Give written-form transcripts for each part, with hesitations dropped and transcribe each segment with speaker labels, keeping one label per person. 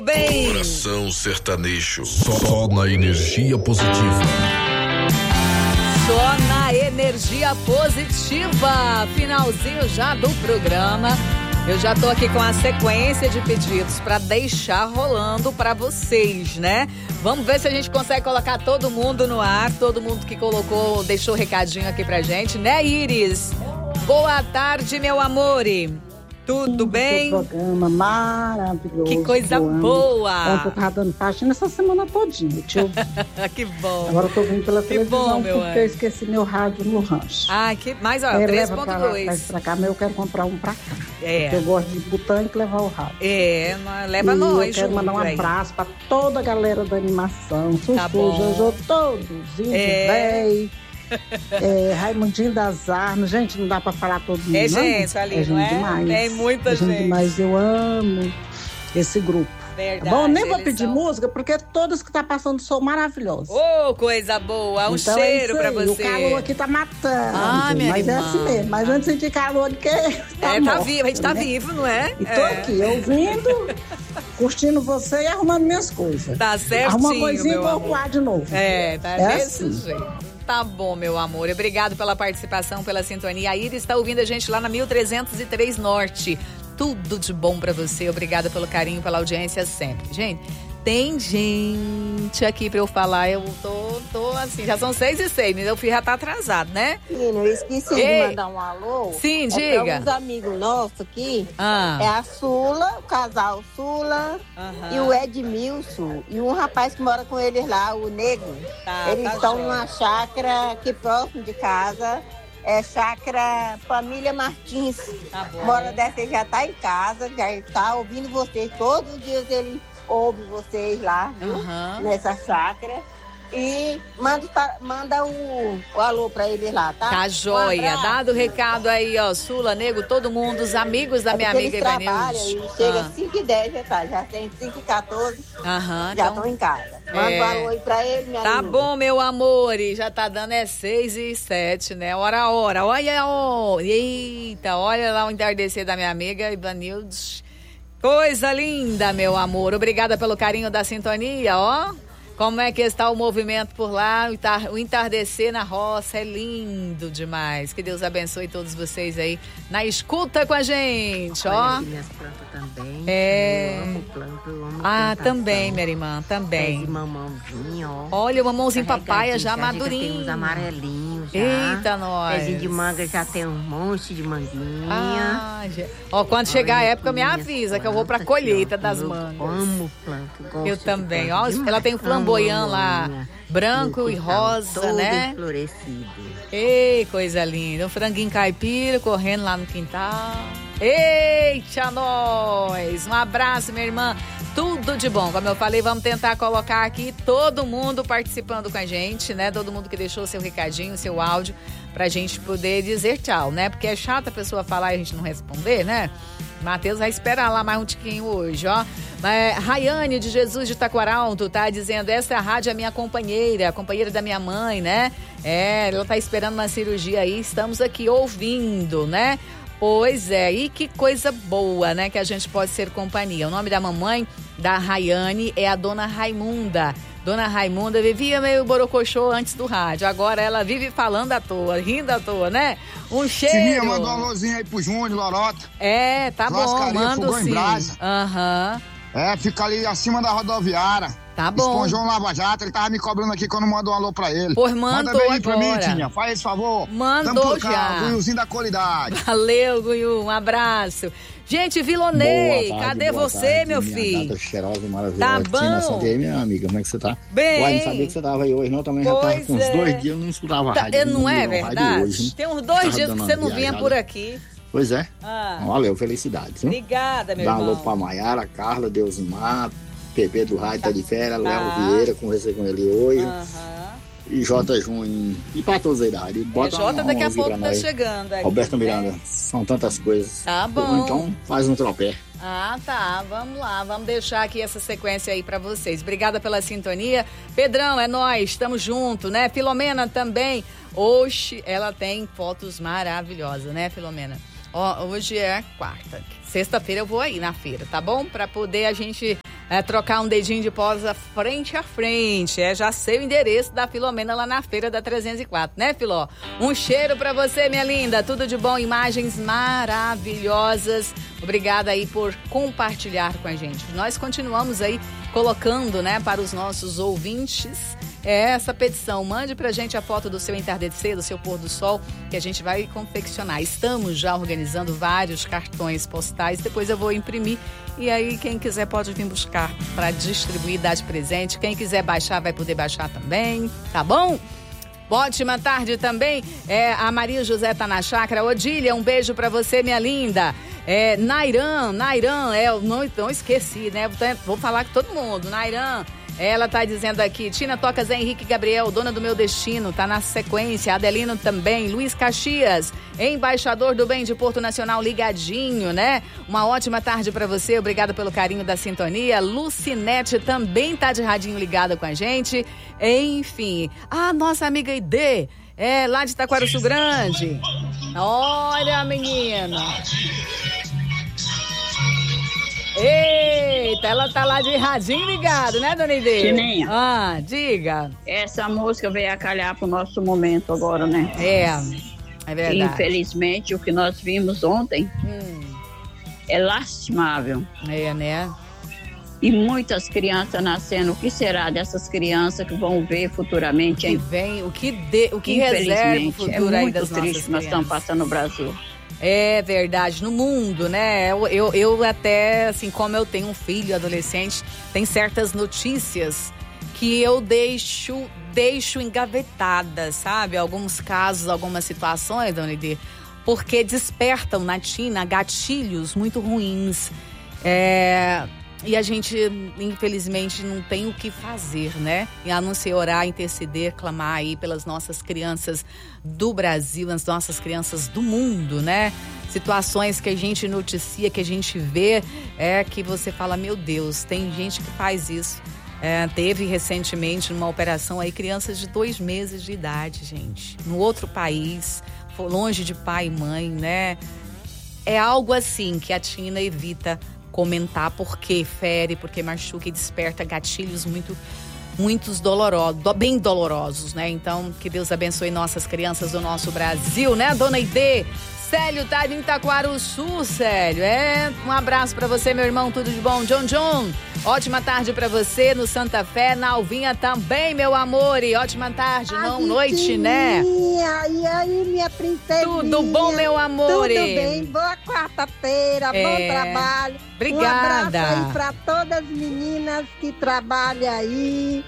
Speaker 1: Bem.
Speaker 2: Coração sertanejo, só na energia positiva.
Speaker 1: Só na energia positiva. Finalzinho já do programa. Eu já tô aqui com a sequência de pedidos para deixar rolando para vocês, né? Vamos ver se a gente consegue colocar todo mundo no ar, todo mundo que colocou, deixou recadinho aqui pra gente, né, Iris? Boa tarde, meu amor. Tudo bem?
Speaker 3: Programa maravilhoso.
Speaker 1: Que coisa boa.
Speaker 3: Ontem eu tava dando faxina essa semana todinha.
Speaker 1: Que bom.
Speaker 3: Agora eu tô vindo pela televisão
Speaker 1: bom,
Speaker 3: porque eu esqueci meu rádio no rancho.
Speaker 1: Ah, que mais, ó, 3.2.
Speaker 3: Pra cá, mas eu quero comprar um pra cá.
Speaker 1: É.
Speaker 3: Porque eu gosto de botar e levar o rádio.
Speaker 1: É, leva nós.
Speaker 3: Eu quero mandar um abraço pra toda a galera da animação. Sussu, Jojo, todos. Índio, véi. Raimundinho das Armas, gente, não dá pra falar todo mundo.
Speaker 1: Gente, ali, não é?
Speaker 3: Demais.
Speaker 1: Tem muita gente.
Speaker 3: Demais, eu amo esse grupo.
Speaker 1: Verdade.
Speaker 3: Tá bom? Nem vou pedir música, porque todas que tá passando são maravilhosas.
Speaker 1: Oh, coisa boa, um
Speaker 3: então
Speaker 1: cheiro pra
Speaker 3: aí,
Speaker 1: você.
Speaker 3: O calor aqui tá matando.
Speaker 1: Minha
Speaker 3: mas
Speaker 1: irmã.
Speaker 3: É assim mesmo. Mas antes de sentir calor de que tá
Speaker 1: vivo, a gente tá vivo, não é?
Speaker 3: E tô aqui, ouvindo, curtindo você e arrumando minhas coisas.
Speaker 1: Tá certinho,
Speaker 3: arruma uma coisinha e vou
Speaker 1: amor.
Speaker 3: voar de novo.
Speaker 1: Tá desse
Speaker 3: assim.
Speaker 1: jeito. Tá bom, meu amor. Obrigado pela participação, pela sintonia. A Iris está ouvindo a gente lá na 1303 Norte. Tudo de bom pra você. Obrigada pelo carinho, pela audiência sempre. Gente, tem gente aqui pra eu falar. Eu tô assim, já são 6h06, mas eu já tá atrasado, né?
Speaker 4: Eu esqueci de mandar um alô.
Speaker 1: Sim, diga.
Speaker 4: Pra uns amigos nossos aqui. É a Sula, o casal Sula e o Edmilson. E um rapaz que mora com eles lá, o Nego. Eles estão numa chácara aqui próximo de casa. É chácara Família Martins.
Speaker 1: Tá bom.
Speaker 4: Uma hora dessa ele já tá em casa, já está ouvindo vocês. Todos os dias ele ouve vocês lá, viu? Nessa chácara. E manda o alô pra ele lá, tá?
Speaker 1: Tá joia. Dado o recado aí, ó, Sula, Nego, todo mundo, os amigos da minha amiga Ivanilde.
Speaker 4: Chega 5h10 já tá, já tem 5h14, já estão em casa. Manda um alô aí pra ele, minha
Speaker 1: Tá
Speaker 4: amiga.
Speaker 1: bom, meu amor, e já tá dando 6h07, né? Hora. Olha, eita, olha lá o entardecer da minha amiga Ivanilde. Coisa linda, meu amor. Obrigada pelo carinho da sintonia, ó. Como é que está o movimento por lá? O entardecer na roça é lindo demais. Que Deus abençoe todos vocês aí na escuta com a gente, ó.
Speaker 5: Olha, minhas plantas também.
Speaker 1: Eu
Speaker 5: amo planta, eu amo
Speaker 1: plantação. Também, minha irmã, também.
Speaker 5: Pé de mamãozinho, ó.
Speaker 1: Olha, o mamãozinho papaya já madurinho.
Speaker 5: Tem uns amarelinhos já.
Speaker 1: Eita, nós.
Speaker 5: Pezinho de manga já tem um monte de manguinha.
Speaker 1: Ó, quando chegar a época, me avisa que eu vou pra colheita das mangas.
Speaker 5: Eu amo planta, gosto.
Speaker 1: Eu também, ó. Ela tem um flamboyant lá, branco e rosa,
Speaker 5: todo
Speaker 1: né?
Speaker 5: Florescido.
Speaker 1: Ei, coisa linda. Um franguinho caipira correndo lá no quintal. Eita, nós! Um abraço, minha irmã. Tudo de bom. Como eu falei, vamos tentar colocar aqui todo mundo participando com a gente, né? Todo mundo que deixou seu recadinho, seu áudio, pra gente poder dizer tchau, né? Porque é chato a pessoa falar e a gente não responder, né? Matheus vai esperar lá mais um tiquinho hoje, ó. Rayane de Jesus de Taquaralto tá dizendo, essa rádio é minha companheira, a companheira da minha mãe, né? Ela tá esperando uma cirurgia aí, estamos aqui ouvindo, né? Pois é, e que coisa boa, né? Que a gente pode ser companhia. O nome da mamãe da Rayane é a Dona Raimunda. Dona Raimunda vivia meio borocochô antes do rádio. Agora ela vive falando à toa, rindo à toa, né? Um cheiro.
Speaker 6: Sininha, mandou um alôzinho aí pro Júnior, Lorota.
Speaker 1: Tá bom, mando sim.
Speaker 6: Fica ali acima da rodoviária.
Speaker 1: Tá bom.
Speaker 6: Esponjou um Lava Jato, ele tava me cobrando aqui quando mandou um alô pra ele.
Speaker 1: Pois mandou
Speaker 6: bem
Speaker 1: agora.
Speaker 6: Pra mim, Tinha, faz esse favor.
Speaker 1: Mandou
Speaker 6: já. Guiuzinho da qualidade.
Speaker 1: Valeu, Guiu, um abraço. Gente, Vilonei, cadê você, meu filho?
Speaker 7: Gata cheirosa e maravilhosa.
Speaker 1: Tá bom.
Speaker 7: E aí, minha amiga, como é que você tá?
Speaker 1: Bem.
Speaker 7: Uai, não sabia que você tava aí hoje, não? Também já tava com uns 2 dias, eu não escutava a rádio.
Speaker 1: Não é verdade?
Speaker 7: Hoje,
Speaker 1: tem uns 2 dias que você não vinha por aqui.
Speaker 7: Pois é. Valeu, felicidades.
Speaker 1: Obrigada, meu
Speaker 7: irmão.
Speaker 1: irmão.
Speaker 7: Dá um alô pra Maiara, Carla, Deusimar, Pepe do Rádio tá de férias, Léo Vieira, conversei com ele hoje. E J. Junho, e pra todos aí da área.
Speaker 1: J daqui a pouco tá chegando. Aqui,
Speaker 7: Roberto Miranda, são tantas coisas.
Speaker 1: Tá bom.
Speaker 7: Então faz um tropé.
Speaker 1: Tá, vamos lá, vamos deixar aqui essa sequência aí pra vocês. Obrigada pela sintonia. Pedrão, é nóis, estamos juntos, né? Filomena também. Hoje ela tem fotos maravilhosas, né, Filomena? Hoje é quarta. Sexta-feira eu vou aí na feira, tá bom? Pra poder a gente trocar um dedinho de prosa frente a frente. Já sei o endereço da Filomena lá na feira da 304, né, Filó? Um cheiro pra você, minha linda. Tudo de bom, imagens maravilhosas. Obrigada aí por compartilhar com a gente. Nós continuamos aí colocando, né, para os nossos ouvintes essa petição. Mande pra gente a foto do seu entardecer, do seu pôr do sol, que a gente vai confeccionar. Estamos já organizando vários cartões postais, depois eu vou imprimir e aí quem quiser pode vir buscar para distribuir, dar de presente. Quem quiser baixar vai poder baixar também, tá bom? Ótima tarde também. A Maria José tá na chácara. Odília, um beijo pra você, minha linda. Nairan, eu não esqueci, né? Vou falar com todo mundo. Nairan, ela tá dizendo aqui, Tina toca Zé Henrique Gabriel, dona do meu destino, tá na sequência. Adelino também. Luiz Caxias, embaixador do bem de Porto Nacional, ligadinho, né? Uma ótima tarde pra você, obrigada pelo carinho da sintonia. Lucinete também tá de radinho ligada com a gente. Enfim, a nossa amiga Ide, lá de Taquarussu Grande. Olha, menina. Eita, ela tá lá de radinho ligado, né, dona Ide?
Speaker 8: Tininha.
Speaker 1: Diga.
Speaker 8: Essa música veio a calhar pro nosso momento agora, né?
Speaker 1: É verdade.
Speaker 8: Infelizmente, o que nós vimos ontem é lastimável.
Speaker 1: Né?
Speaker 8: E muitas crianças nascendo. O que será dessas crianças que vão ver futuramente, hein?
Speaker 1: O que reserva o futuro aí das nossas crianças. É muito triste que nós estamos
Speaker 8: passando no Brasil.
Speaker 1: É verdade, no mundo, né? Eu até, assim, como eu tenho um filho adolescente, tem certas notícias que eu deixo engavetadas, sabe? Alguns casos, algumas situações, dona Ide, porque despertam na Tina gatilhos muito ruins. E a gente, infelizmente, não tem o que fazer, né? A não ser orar, interceder, clamar aí pelas nossas crianças do Brasil, as nossas crianças do mundo, né? Situações que a gente noticia, que a gente vê, que você fala, meu Deus, tem gente que faz isso. Teve recentemente numa operação aí crianças de 2 meses de idade, gente. No outro país, longe de pai e mãe, né? É algo assim que a Tina evita comentar, porque fere, porque machuca e desperta gatilhos muitos dolorosos, bem dolorosos, né? Então, que Deus abençoe nossas crianças do nosso Brasil, né, dona Ide? Célio tá em Taquarussu, Célio. Um abraço pra você, meu irmão, tudo de bom. John, ótima tarde pra você no Santa Fé. Na Alvinha também, meu amor. E ótima tarde, noite, né?
Speaker 9: E aí, minha princesinha?
Speaker 1: Tudo bom, meu amor?
Speaker 9: Tudo bem, boa quarta-feira, bom trabalho.
Speaker 1: Obrigada.
Speaker 9: Um abraço aí pra todas as meninas que trabalham aí.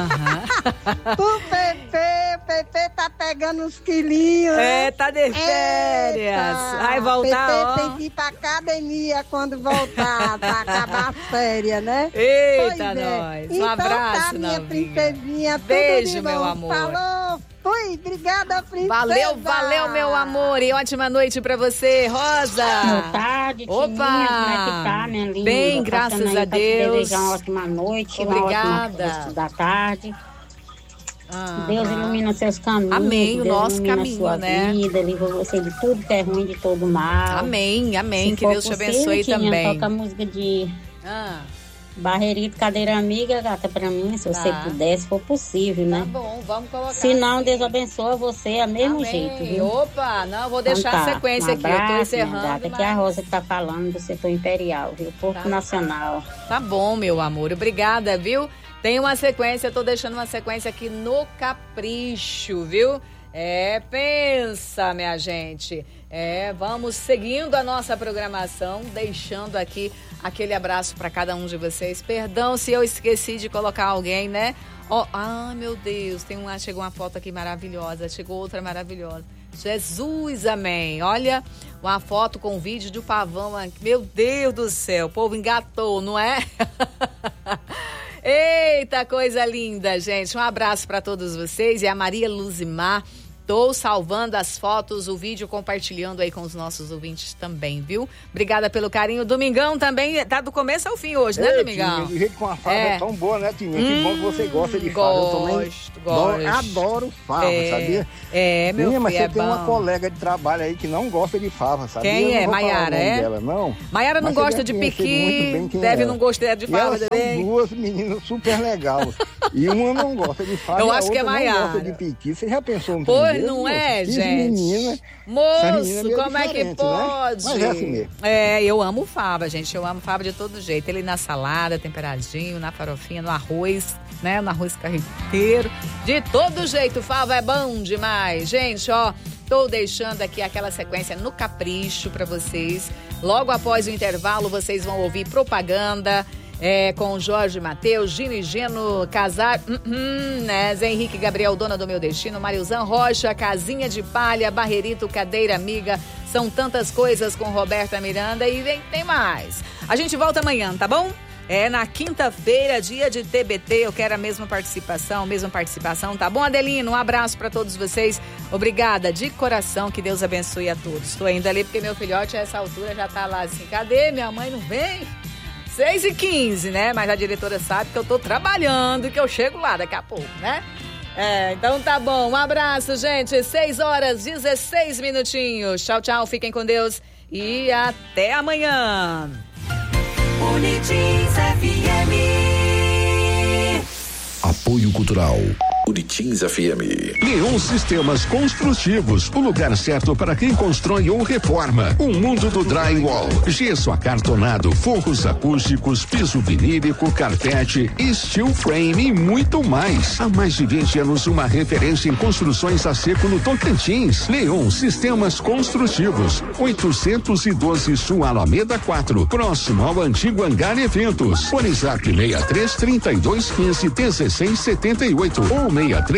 Speaker 9: O Pepe tá pegando uns quilinhos.
Speaker 1: Tá de férias. Vai voltar,
Speaker 9: Pepe tem que ir pra academia quando voltar, pra acabar as férias, né?
Speaker 1: Eita, nós. Um abraço,
Speaker 9: tá, minha princesinha.
Speaker 1: Beijo, meu amor.
Speaker 9: Falou. Fui, obrigada, princesa.
Speaker 1: Valeu, meu amor. E ótima noite pra você, Rosa.
Speaker 10: Boa tarde,
Speaker 1: Opa.
Speaker 10: Tininha. Como é que tá, minha linda?
Speaker 1: Bem, graças a Deus.
Speaker 10: Desejar uma ótima noite.
Speaker 1: Obrigada.
Speaker 10: Uma ótima da tarde. Deus ilumina seus caminhos.
Speaker 1: Amém,
Speaker 10: Deus
Speaker 1: o nosso
Speaker 10: caminho,
Speaker 1: sua
Speaker 10: né? Vida, livra você de tudo que é ruim, de todo mal.
Speaker 1: Amém.
Speaker 10: Se
Speaker 1: que Deus te abençoe também.
Speaker 10: Toca a música de Barreirito, Cadeira Amiga, gata, pra mim, se você puder, se for possível, né?
Speaker 1: Tá bom, vamos colocar.
Speaker 10: Se não, Deus abençoe você, do mesmo jeito, viu?
Speaker 1: Opa, não, vou deixar a sequência aqui, eu tô encerrando.
Speaker 10: Gata, que é a Rosa que tá falando do setor imperial, viu? Porto Nacional.
Speaker 1: Tá bom, meu amor, obrigada, viu? Tem uma sequência, tô deixando uma sequência aqui no Capricho, viu? Pensa, minha gente. Vamos seguindo a nossa programação, deixando aqui aquele abraço para cada um de vocês. Perdão se eu esqueci de colocar alguém, né? Meu Deus, chegou uma foto aqui maravilhosa, chegou outra maravilhosa. Jesus, amém. Olha, uma foto com vídeo do pavão aqui. Meu Deus do céu, o povo engatou, não é? Eita, coisa linda, gente. Um abraço para todos vocês. E a Maria Luzimar Tô salvando as fotos, o vídeo, compartilhando aí com os nossos ouvintes também, viu? Obrigada pelo carinho. Domingão também tá do começo ao fim hoje, né, Domingão?
Speaker 11: Do jeito com a fava é tão boa, né, Tininha? Que bom que você gosta de fava. Eu também adoro fava, sabia?
Speaker 1: Meu filho,
Speaker 11: mas você tem uma colega de trabalho aí que não gosta de fava, sabia?
Speaker 1: Quem é? Maiara,
Speaker 11: dela, não.
Speaker 1: Maiara não gosta de piqui, deve não gostar de fava também.
Speaker 11: São duas meninas super legais. E uma não gosta de fava,
Speaker 1: eu acho que é Maiara.
Speaker 11: Não gosta de piqui. Você já pensou no
Speaker 1: Pois não é, gente?
Speaker 11: Menina,
Speaker 1: moço, como é que pode?
Speaker 11: Né? Mas é assim mesmo.
Speaker 1: Eu amo fava, gente. Eu amo fava de todo jeito. Ele na salada, temperadinho, na farofinha, no arroz, né? No arroz carreteiro. De todo jeito, fava é bom demais. Gente, ó, tô deixando aqui aquela sequência no capricho pra vocês. Logo após o intervalo, vocês vão ouvir propaganda. Com Jorge Mateus, Gino e Geno, Casar, né? Zé Henrique Gabriel, Dona do Meu Destino, Marilzan Rocha, Casinha de Palha, Barrerito, Cadeira Amiga, são tantas coisas com Roberta Miranda e tem mais. A gente volta amanhã, tá bom? Na quinta-feira, dia de TBT, eu quero a mesma participação, tá bom, Adelino? Um abraço pra todos vocês, obrigada de coração, que Deus abençoe a todos. Tô indo ali porque meu filhote a essa altura já tá lá assim, cadê? Minha mãe não vem? 6h15, né? Mas a diretora sabe que eu tô trabalhando e que eu chego lá daqui a pouco, né? Então tá bom. Um abraço, gente. 6h16. Tchau, tchau. Fiquem com Deus e até amanhã.
Speaker 12: Unitins FM.
Speaker 2: Apoio Cultural. Unitins FM.
Speaker 13: Leon Sistemas Construtivos, o lugar certo para quem constrói ou reforma. O mundo do drywall, gesso acartonado, forros acústicos, piso vinílico, carpete, steel frame e muito mais. Há mais de 20 anos, uma referência em construções a seco no Tocantins. Leon Sistemas Construtivos, 812 Sul Alameda 4, próximo ao antigo Hangar Eventos. WhatsApp 63 32 15 16 78 ou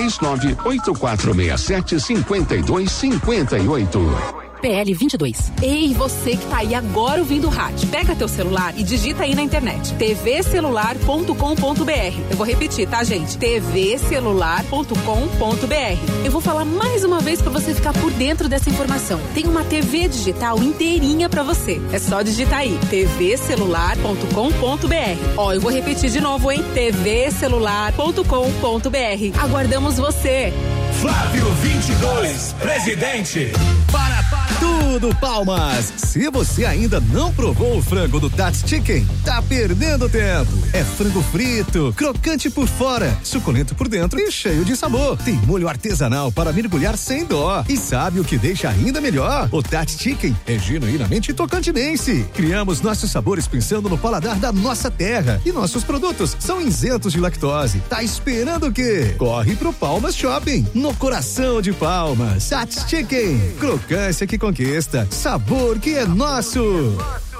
Speaker 13: 639-8467-5258.
Speaker 14: PL 22. Ei, você que tá aí agora ouvindo o rádio. Pega teu celular e digita aí na internet. tvcelular.com.br. Eu vou repetir, tá, gente? tvcelular.com.br. Eu vou falar mais uma vez pra você ficar por dentro dessa informação. Tem uma TV digital inteirinha pra você. É só digitar aí. tvcelular.com.br. Ó, eu vou repetir de novo, hein? tvcelular.com.br. Aguardamos você.
Speaker 15: Flávio 22, presidente.
Speaker 16: Para tudo, Palmas! Se você ainda não provou o frango do Tats Chicken, tá perdendo tempo. É frango frito, crocante por fora, suculento por dentro e cheio de sabor. Tem molho artesanal para mergulhar sem dó. E sabe o que deixa ainda melhor? O Tats Chicken é genuinamente tocantinense. Criamos nossos sabores pensando no paladar da nossa terra. E nossos produtos são isentos de lactose. Tá esperando o quê? Corre pro Palmas Shopping, no coração de Palmas. Tats Chicken, crocância que conquista, sabor que é nosso.